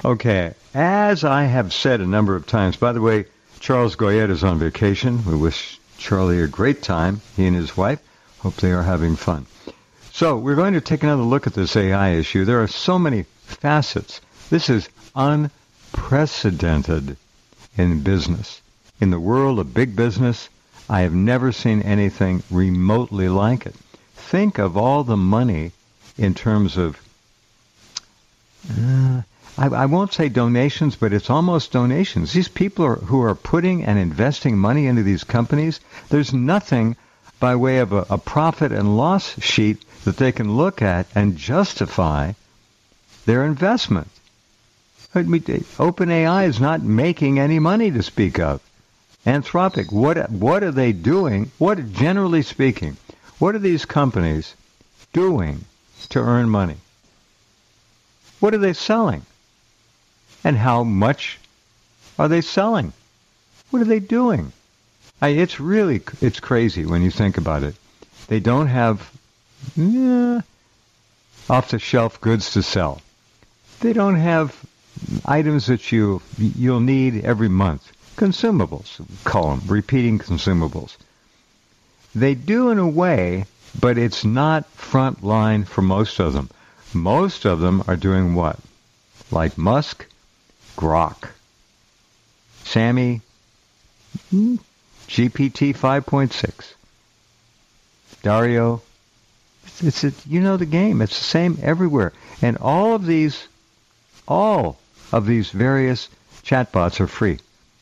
Okay, as I have said a number of times, by the way, Charles Goyette is on vacation. We wish Charlie a great time, he and his wife. Hope they are having fun. So we're going to take another look at this AI issue. There are so many facets. This is unprecedented in business. In the world of big business, I have never seen anything remotely like it. Think of all the money in terms of, I won't say donations, but it's almost donations. These people who are putting and investing money into these companies, there's nothing by way of a profit and loss sheet that they can look at and justify their investment. OpenAI is not making any money to speak of. Anthropic, what are they doing? Generally speaking, what are these companies doing to earn money? What are they selling? And how much are they selling? What are they doing? It's crazy when you think about it. They don't have off-the-shelf goods to sell. They don't have items that you'll need every month. Consumables, call them, repeating consumables. They do in a way, but it's not front line for most of them. Most of them are doing what? Like Musk, Grok. Sammy, GPT 5.6. Dario, you know the game. It's the same everywhere. And all of these various chatbots are free.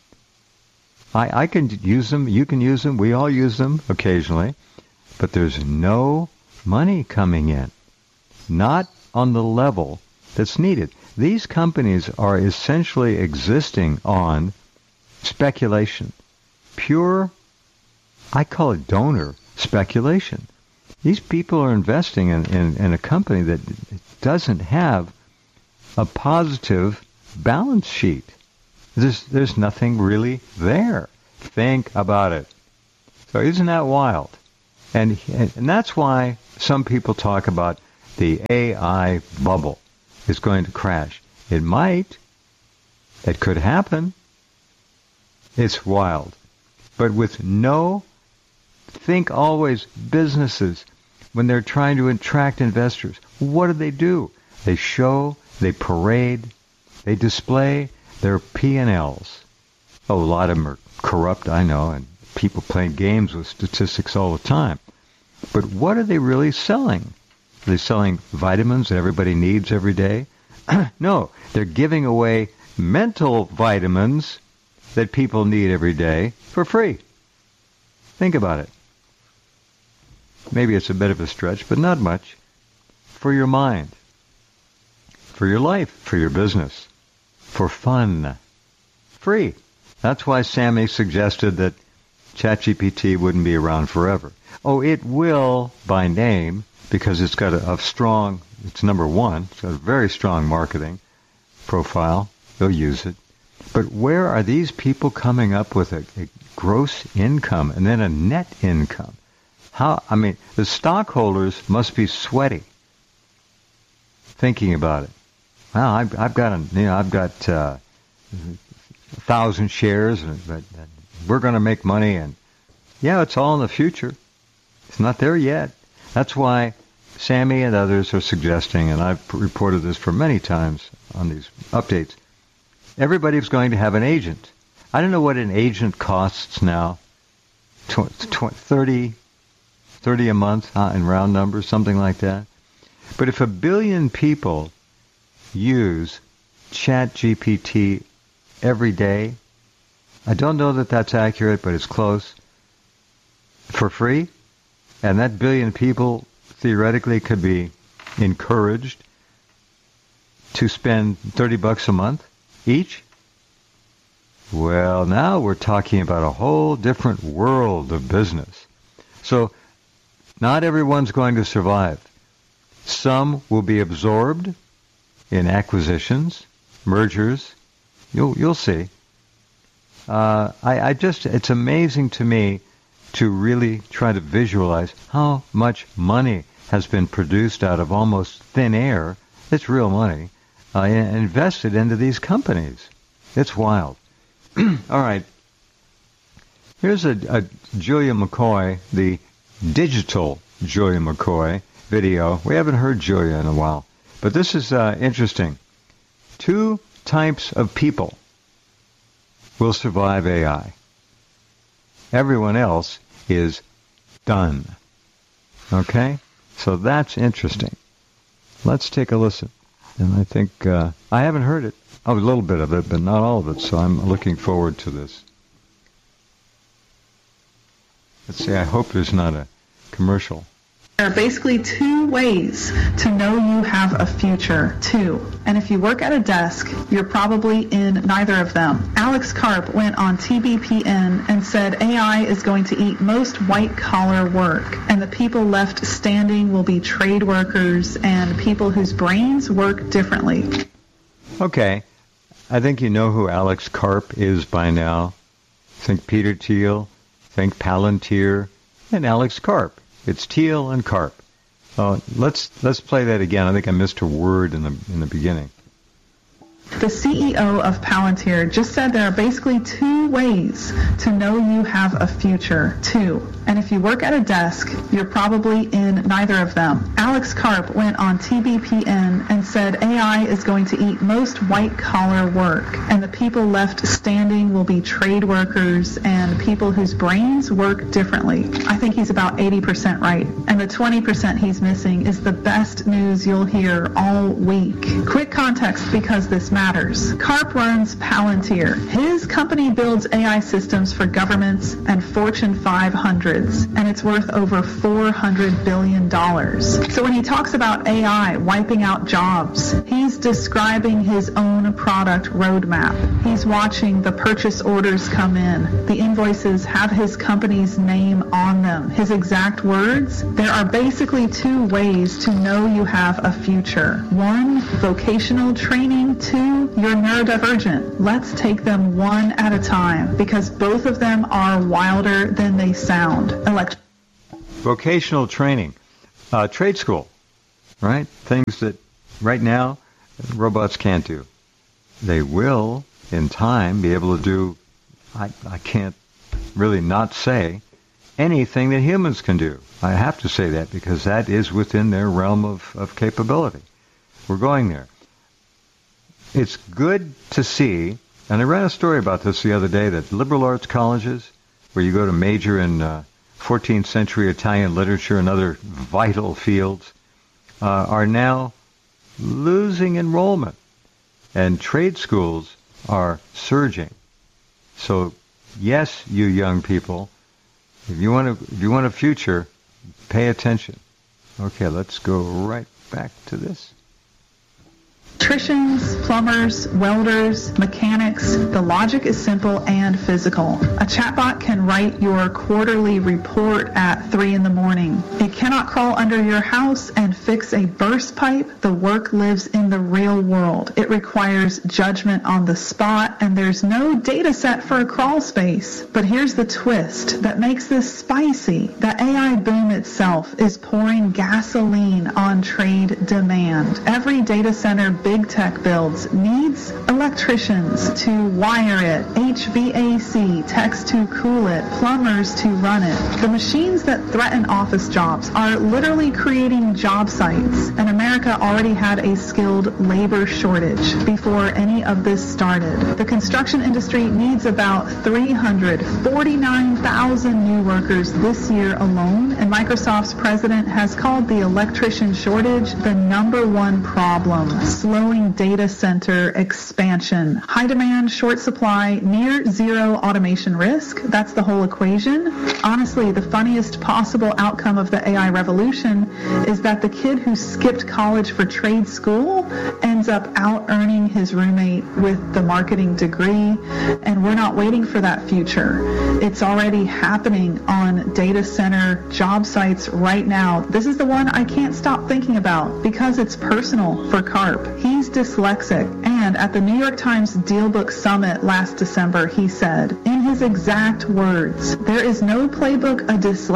I can use them, you can use them, we all use them occasionally, but there's no money coming in. Not on the level that's needed. These companies are essentially existing on speculation. Pure, I call it donor speculation. These people are investing in a company that doesn't have a positive balance sheet. There's nothing really there. Think about it. So isn't that wild? And that's why some people talk about the AI bubble is going to crash. It might. It could happen. It's wild. But think always businesses, when they're trying to attract investors, what do? They show, they parade, they display their P&Ls. Oh, a lot of them are corrupt, I know, and people playing games with statistics all the time. But what are they really selling? Are they selling vitamins that everybody needs every day? No, they're giving away mental vitamins that people need every day for free. Think about it. Maybe it's a bit of a stretch, but not much. For your mind, for your life, for your business, for fun. Free. That's why Sammy suggested that ChatGPT wouldn't be around forever. Oh, it will by name, because it's got it's number one. It's got a very strong marketing profile. They'll use it. But where are these people coming up with a gross income and then a net income? The stockholders must be sweaty thinking about it. Well, I've got 1,000 shares, but we're going to make money, and yeah, it's all in the future. It's not there yet. That's why Sammy and others are suggesting, and I've reported this for many times on these updates, everybody's going to have an agent. I don't know what an agent costs now, 30 a month in round numbers, something like that. But if 1 billion people use ChatGPT every day, I don't know that that's accurate, but it's close, for free, and that 1 billion people theoretically could be encouraged to spend $30 a month each. Well, now we're talking about a whole different world of business. So not everyone's going to survive. Some will be absorbed in acquisitions, mergers. You'll see. It's amazing to me to really try to visualize how much money has been produced out of almost thin air. It's real money invested into these companies. It's wild. All right. Here's a Julia McCoy, the digital Julia McCoy video. We haven't heard Julia in a while. But this is interesting. 2 types of people will survive AI. Everyone else is done. Okay? So that's interesting. Let's take a listen. And I think, I haven't heard it. Oh, a little bit of it, but not all of it. So I'm looking forward to this. Let's see, I hope there's not a commercial. There are basically 2 ways to know you have a future. 2. And if you work at a desk, you're probably in neither of them. Alex Karp went on TBPN and said AI is going to eat most white-collar work, and the people left standing will be trade workers and people whose brains work differently. Okay. I think you know who Alex Karp is by now. Think Peter Thiel, think Palantir, and Alex Karp. It's Thiel and Karp. Let's play that again. I think I missed a word in the beginning. The CEO of Palantir just said there are basically 2 ways to know you have a future. 2. And if you work at a desk, you're probably in neither of them. Alex Karp went on TBPN and said AI is going to eat most white-collar work, and the people left standing will be trade workers and people whose brains work differently. I think he's about 80% right. And the 20% he's missing is the best news you'll hear all week. Quick context because this matters. Karp runs Palantir. His company builds AI systems for governments and Fortune 500s, and it's worth over $400 billion. So when he talks about AI wiping out jobs, he's describing his own product roadmap. He's watching the purchase orders come in. The invoices have his company's name on them. His exact words, there are basically 2 ways to know you have a future. 1, vocational training. 2, you're neurodivergent. Let's take them one at a time because both of them are wilder than they sound. Vocational training. Trade school, right? Things that right now robots can't do. They will, in time, be able to do, I can't really not say, anything that humans can do. I have to say that because that is within their realm of capability. We're going there. It's good to see, and I read a story about this the other day, that liberal arts colleges, where you go to major in 14th century Italian literature and other vital fields, are now losing enrollment. And trade schools are surging. So, yes, you young people, if you want a future, pay attention. Okay, let's go right back to this. Electricians, plumbers, welders, mechanics, the logic is simple and physical. A chatbot can write your quarterly report at 3 in the morning. It cannot crawl under your house and fix a burst pipe. The work lives in the real world. It requires judgment on the spot, and there's no data set for a crawl space. But here's the twist that makes this spicy. The AI boom itself is pouring gasoline on trade demand. Every data center big tech builds needs electricians to wire it, HVAC techs to cool it, plumbers to run it. The machines that threaten office jobs are literally creating job sites, and America already had a skilled labor shortage before any of this started. The construction industry needs about 349,000 new workers this year alone, and Microsoft's president has called the electrician shortage the #1 problem. Slowing data center expansion. High demand, short supply, near zero automation risk. That's the whole equation. Honestly, the funniest possible outcome of the AI revolution is that the kid who skipped college for trade school ends up out-earning his roommate with the marketing degree, and we're not waiting for that future. It's already happening on data center job sites right now. This is the one I can't stop thinking about because it's personal for Karp. He's dyslexic, and at the New York Times Dealbook Summit last December, he said, in his exact words, "There is no playbook a dyslexic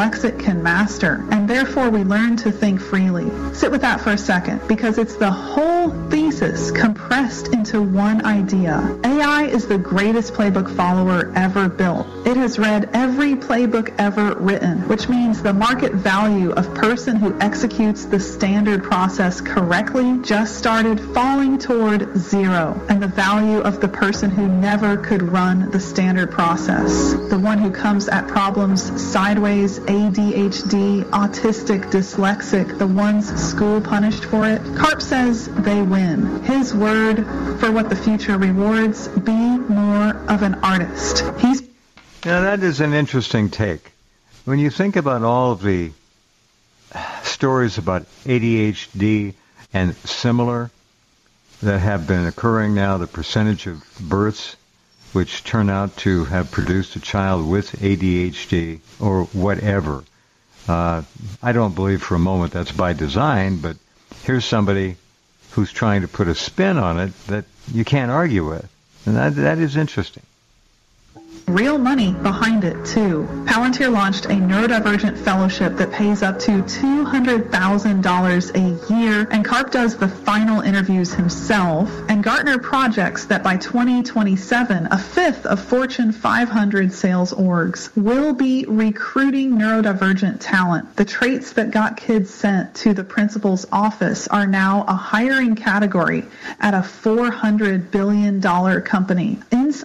can master, and therefore we learn to think freely. Sit with that for a second, because it's the whole thesis compressed into one idea. AI is the greatest playbook follower ever built. It has read every playbook ever written, which means the market value of person who executes the standard process correctly just started falling toward zero, and the value of the person who never could run the standard process, the one who comes at problems sideways, ADHD, autistic, dyslexic, the ones school punished for it. Karp says they win. His word for what the future rewards: be more of an artist. Now that is an interesting take. When you think about all of the stories about ADHD and similar that have been occurring now, the percentage of births which turn out to have produced a child with ADHD or whatever. I don't believe for a moment that's by design, but here's somebody who's trying to put a spin on it that you can't argue with. And that is interesting. Real money behind it, too. Palantir launched a neurodivergent fellowship that pays up to $200,000 a year, and Karp does the final interviews himself, and Gartner projects that by 2027, a fifth of Fortune 500 sales orgs will be recruiting neurodivergent talent. The traits that got kids sent to the principal's office are now a hiring category at a $400 billion company.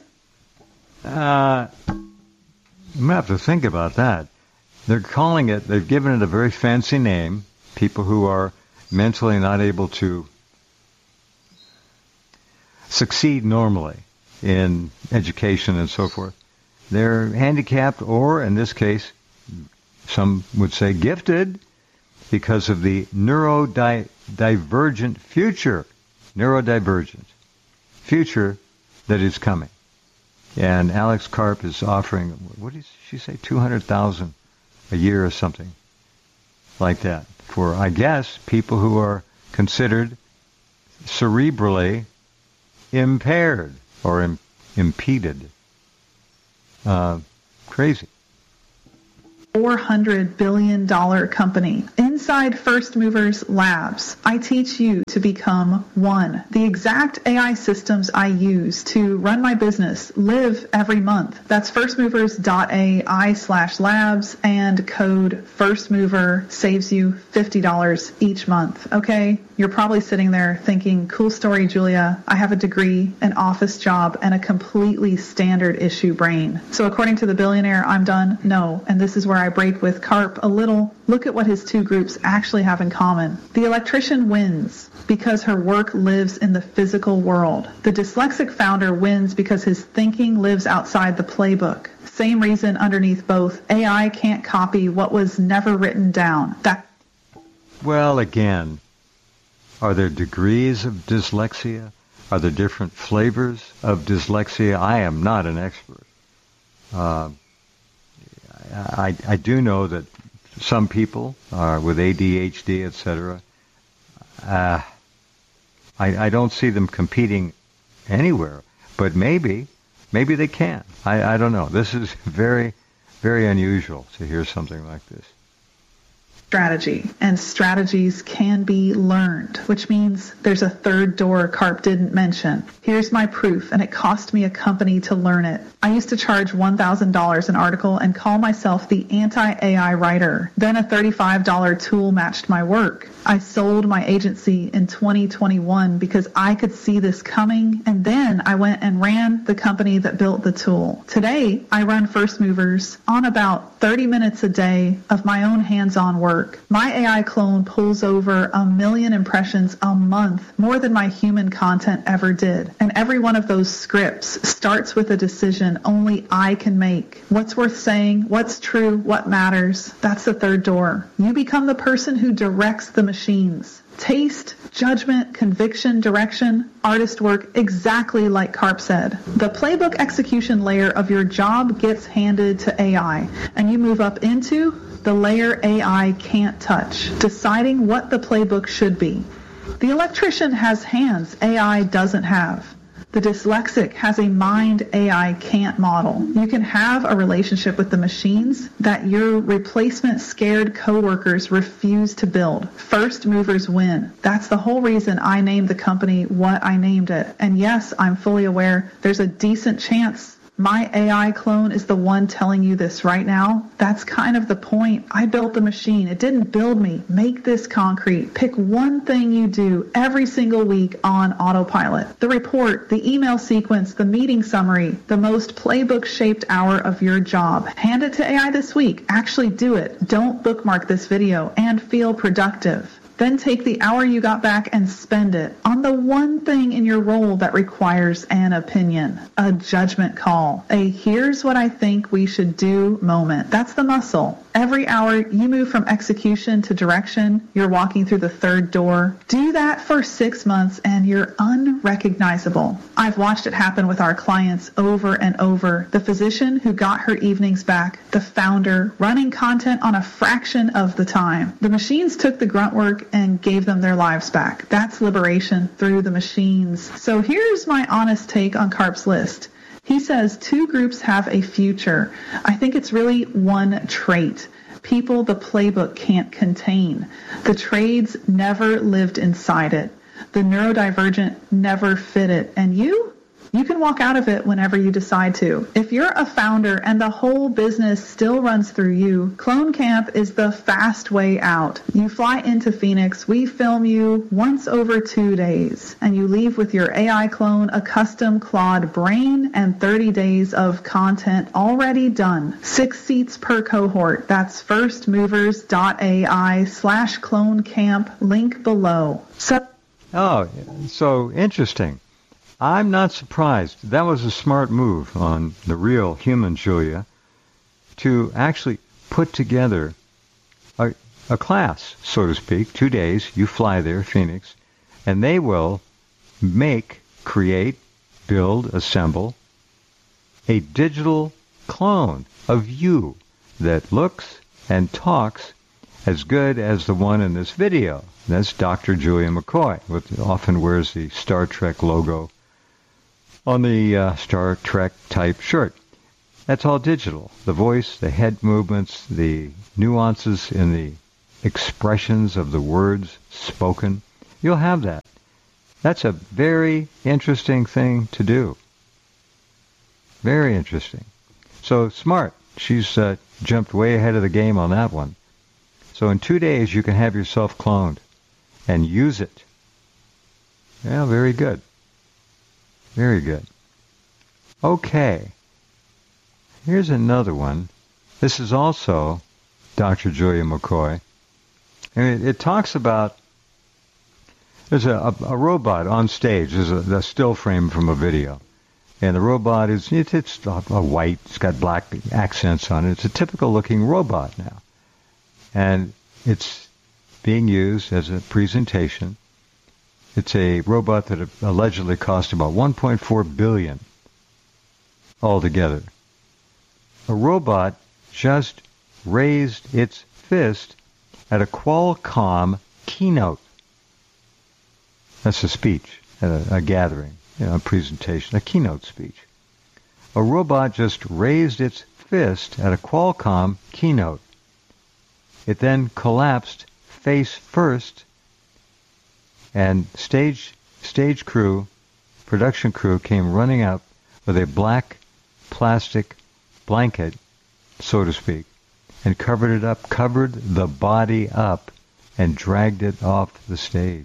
I'm going to have to think about that. They've given it a very fancy name, people who are mentally not able to succeed normally in education and so forth. They're handicapped, or in this case, some would say gifted, because of the neurodivergent future that is coming. And Alex Karp is offering, what did she say, $200,000 a year or something like that for, I guess, people who are considered cerebrally impaired or impeded. Crazy. $400 billion company. Inside First Movers Labs, I teach you to become one. The exact AI systems I use to run my business live every month. That's firstmovers.ai/labs, and code FIRSTMOVER saves you $50 each month. Okay? You're probably sitting there thinking, cool story, Julia. I have a degree, an office job, and a completely standard issue brain. So according to the billionaire, I'm done? No. And this is where I break with Karp a little. Look at what his two groups actually have in common. The electrician wins because her work lives in the physical world. The dyslexic founder wins because his thinking lives outside the playbook. Same reason underneath both. AI can't copy what was never written down. Well, again, are there degrees of dyslexia? Are there different flavors of dyslexia? I am not an expert. I do know that some people with ADHD, etc., I don't see them competing anywhere, but maybe they can. I don't know. This is very, very unusual to hear something like this. Strategy, and strategies can be learned, which means there's a third door Karp didn't mention. Here's my proof, and it cost me a company to learn it. I used to charge $1,000 an article and call myself the anti-AI writer. Then a $35 tool matched my work. I sold my agency in 2021 because I could see this coming, and then I went and ran the company that built the tool. Today, I run First Movers on about 30 minutes a day of my own hands-on work. My AI clone pulls over 1 million impressions a month, more than my human content ever did. And every one of those scripts starts with a decision only I can make. What's worth saying? What's true? What matters? That's the third door. You become the person who directs the machines. Taste, judgment, conviction, direction, artist work, exactly like Karp said. The playbook execution layer of your job gets handed to AI, and you move up into the layer AI can't touch, deciding what the playbook should be. The electrician has hands AI doesn't have. The dyslexic has a mind AI can't model. You can have a relationship with the machines that your replacement scared coworkers refuse to build. First movers win. That's the whole reason I named the company what I named it. And yes, I'm fully aware there's a decent chance my AI clone is the one telling you this right now. That's kind of the point. I built the machine. It didn't build me. Make this concrete. Pick one thing you do every single week on autopilot. The report, the email sequence, the meeting summary, the most playbook-shaped hour of your job. Hand it to AI this week. Actually do it. Don't bookmark this video and feel productive. Then take the hour you got back and spend it on the one thing in your role that requires an opinion, a judgment call, a here's what I think we should do moment. That's the muscle. Every hour you move from execution to direction, you're walking through the third door. Do that for 6 months and you're unrecognizable. I've watched it happen with our clients over and over. The physician who got her evenings back, the founder running content on a fraction of the time. The machines took the grunt work and gave them their lives back. That's liberation through the machines. So here's my honest take on Karp's list. He says 2 groups have a future. I think it's really one trait. People the playbook can't contain. The trades never lived inside it. The neurodivergent never fit it. And you can walk out of it whenever you decide to. If you're a founder and the whole business still runs through you, Clone Camp is the fast way out. You fly into Phoenix, we film you once over 2 days, and you leave with your AI clone, a custom Claude brain, and 30 days of content already done. 6 seats per cohort. That's firstmovers.ai/Clone Camp, link below. So interesting. I'm not surprised. That was a smart move on the real human Julia to actually put together a class, so to speak. 2 days, you fly there, Phoenix, and they will make, create, build, assemble a digital clone of you that looks and talks as good as the one in this video. That's Dr. Julia McCoy, who often wears the Star Trek logo on the Star Trek type shirt. That's all digital. The voice, the head movements, the nuances in the expressions of the words spoken. You'll have that. That's a very interesting thing to do. Very interesting. So smart. She's jumped way ahead of the game on that one. So in 2 days you can have yourself cloned and use it. Yeah, very good. Very good. Okay. Here's another one. This is also Dr. Julia McCoy. And it talks about, there's a robot on stage. There's a still frame from a video. And the robot it's a white, it's got black accents on it. It's a typical looking robot now. And it's being used as a presentation. It's a robot that allegedly cost about $1.4 billion altogether. A robot just raised its fist at a Qualcomm keynote. That's a speech at a gathering, a presentation, a keynote speech. A robot just raised its fist at a Qualcomm keynote. It then collapsed face first, and stage crew, production crew came running up with a black plastic blanket, so to speak, and covered the body up, and dragged it off the stage.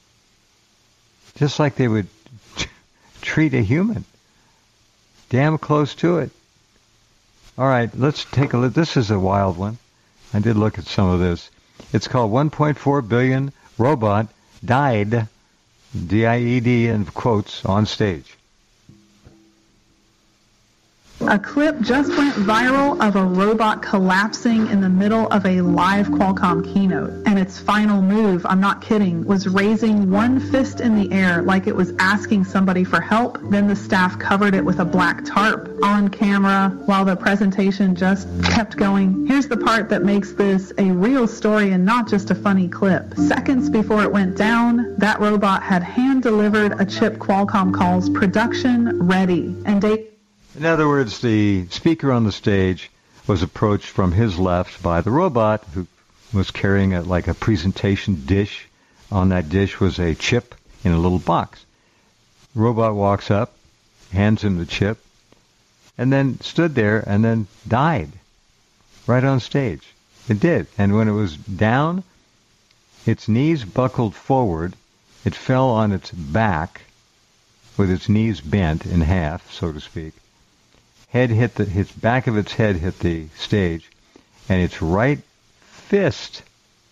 Just like they would treat a human. Damn close to it. All right, let's take a look. This is a wild one. I did look at some of this. It's called 1.4 billion robot died, D-I-E-D in quotes, on stage. A A clip just went viral of a robot collapsing in the middle of a live Qualcomm keynote. And its final move, I'm not kidding, was raising one fist in the air like it was asking somebody for help. Then the staff covered it with a black tarp on camera while the presentation just kept going. Here's the part that makes this a real story and not just a funny clip. Seconds before it went down, that robot had hand-delivered a chip Qualcomm calls production ready. And in other words, the speaker on the stage was approached from his left by the robot, who was carrying like a presentation dish. On that dish was a chip in a little box. The robot walks up, hands him the chip, and then stood there and then died right on stage. It did. And when it was down, its knees buckled forward. It fell on its back with its knees bent in half, so to speak. Its back of its head hit the stage, and its right fist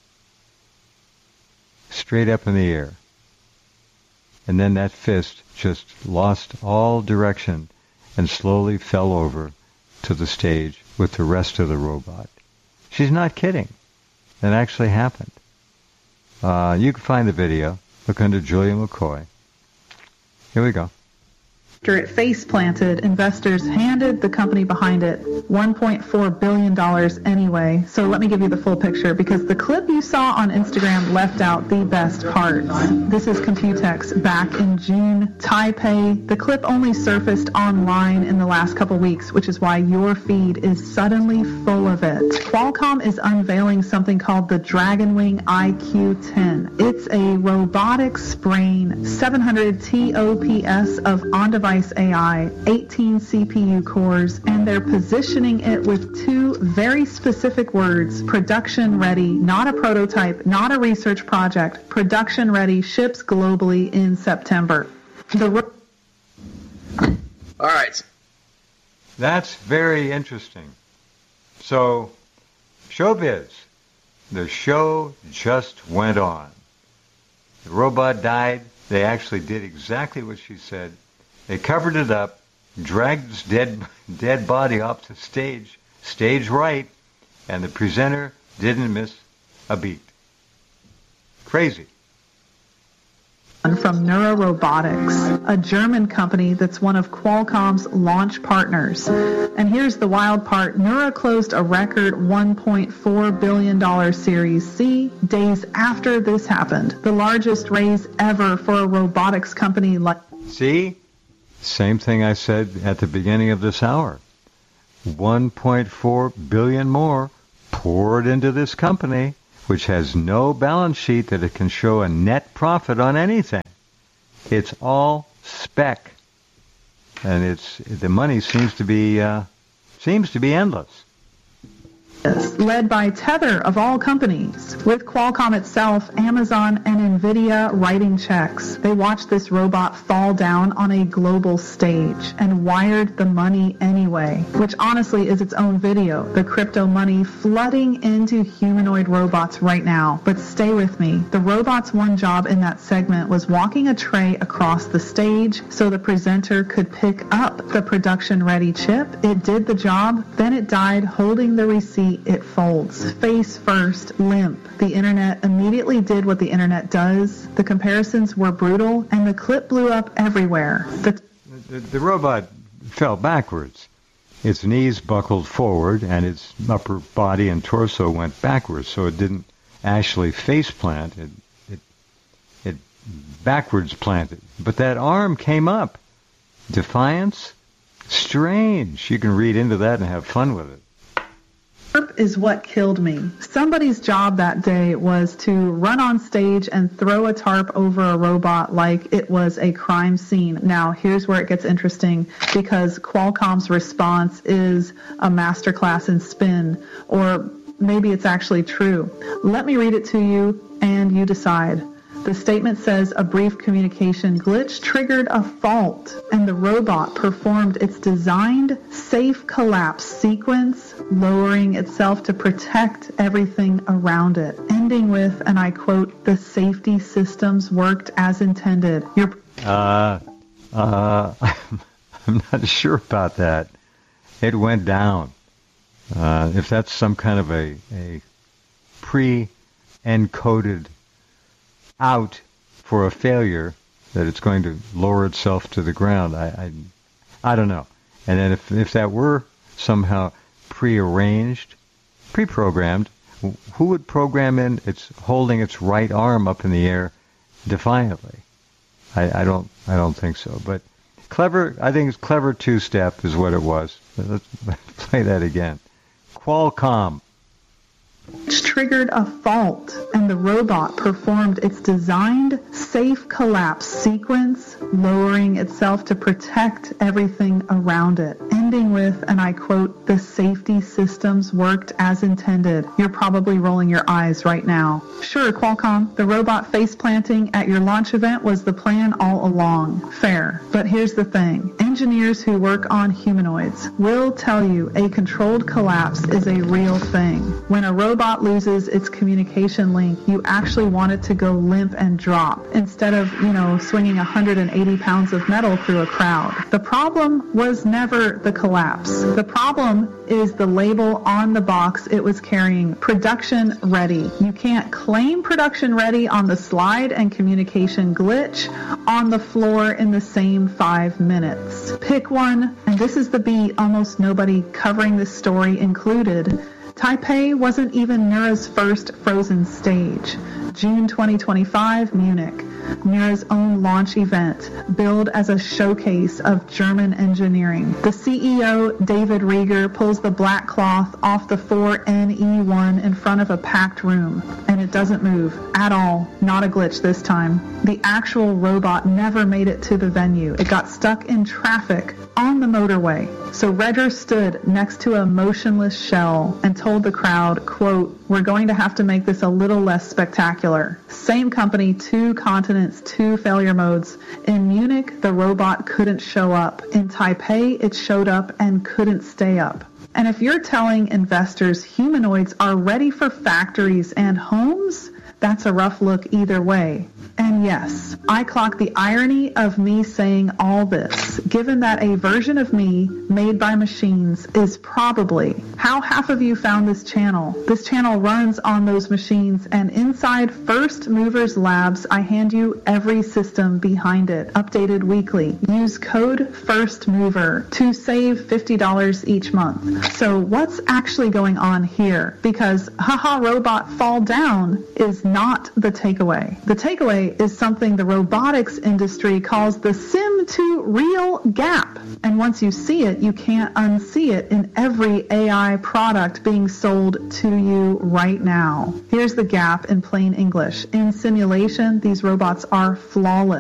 straight up in the air. And then that fist just lost all direction and slowly fell over to the stage with the rest of the robot. She's not kidding. That actually happened. You can find the video. Look under Julia McCoy. Here we go. After it face-planted, investors handed the company behind it $1.4 billion anyway. So let me give you the full picture, because the clip you saw on Instagram left out the best parts. This is Computex back in June, Taipei. The clip only surfaced online in the last couple weeks, which is why your feed is suddenly full of it. Qualcomm is unveiling something called the Dragonwing IQ-10. It's a robotics brain, 700 TOPS of on-device AI, 18 CPU cores, and they're positioning it with two very specific words: production ready, not a prototype, not a research project. Production ready, ships globally in September. All right. That's very interesting. So, showbiz. The show just went on. The robot died. They actually did exactly what she said. They covered it up, dragged its dead body off the stage right, and the presenter didn't miss a beat. Crazy. From NeuroRobotics, a German company that's one of Qualcomm's launch partners. And here's the wild part. Neuro closed a record $1.4 billion Series C days after this happened, the largest raise ever for a robotics company like... See? Same thing I said at the beginning of this hour. 1.4 billion more poured into this company, which has no balance sheet that it can show a net profit on anything. It's all spec, and the money seems to be endless. Led by Tether of all companies, with Qualcomm itself, Amazon, and NVIDIA writing checks. They watched this robot fall down on a global stage and wired the money anyway, which honestly is its own video. The crypto money flooding into humanoid robots right now. But stay with me. The robot's one job in that segment was walking a tray across the stage so the presenter could pick up the production-ready chip. It did the job, then it died holding the receipt. It folds. Face first, limp. The internet immediately did what the internet does. The comparisons were brutal, and the clip blew up everywhere. The robot fell backwards. Its knees buckled forward, and its upper body and torso went backwards, so it didn't actually face plant. It backwards planted. But that arm came up. Defiance? Strange. You can read into that and have fun with it. Is what killed me. Somebody's job that day was to run on stage and throw a tarp over a robot like it was a crime scene. Now, here's where it gets interesting, because Qualcomm's response is a masterclass in spin, or maybe it's actually true. Let me read it to you, and you decide. The statement says a brief communication glitch triggered a fault, and the robot performed its designed safe collapse sequence, lowering itself to protect everything around it, ending with, and I quote, "the safety systems worked as intended." I'm not sure about that. it went down. If that's some kind of a pre-encoded out for a failure, that it's going to lower itself to the ground, I don't know. And then if that were somehow prearranged, pre-programmed, who would program in it's holding its right arm up in the air defiantly? I don't think so. But clever, I think it's clever two-step is what it was. Let's play that again. Qualcomm. Which triggered a fault, and the robot performed its designed safe collapse sequence, lowering itself to protect everything around it, ending with, and I quote, "The safety systems worked as intended." You're probably rolling your eyes right now. Sure, Qualcomm, the robot face planting at your launch event was the plan all along. Fair. But here's the thing. Engineers who work on humanoids will tell you a controlled collapse is a real thing. When a robot loses its communication link, you actually want it to go limp and drop instead of, swinging 180 pounds of metal through a crowd. The problem was never the collapse. The problem is the label on the box it was carrying, production ready. You can't claim production ready on the slide and communication glitch on the floor in the same 5 minutes. Pick one, and this is the beat almost nobody covering this story included. Taipei wasn't even Neura's first frozen stage. June 2025, Munich. Neura's own launch event, billed as a showcase of German engineering. The CEO, David Rieger, pulls the black cloth off the 4NE1 in front of a packed room, and it doesn't move at all. Not a glitch this time. The actual robot never made it to the venue. It got stuck in traffic on the motorway. So Rieger stood next to a motionless shell and told the crowd, quote, "We're going to have to make this a little less spectacular." Same company, 2 continents, 2 failure modes. In Munich, the robot couldn't show up. In Taipei, it showed up and couldn't stay up. And if you're telling investors humanoids are ready for factories and homes, that's a rough look either way. And yes, I clock the irony of me saying all this, given that a version of me made by machines is probably how half of you found this channel. This channel runs on those machines, and inside First Movers Labs, I hand you every system behind it, updated weekly. Use code FIRSTMOVER to save $50 each month. So what's actually going on here? Because haha robot fall down is not the takeaway. The takeaway is something the robotics industry calls the sim to real gap. And once you see it, you can't unsee it in every AI product being sold to you right now. Here's the gap in plain English. In simulation, these robots are flawless.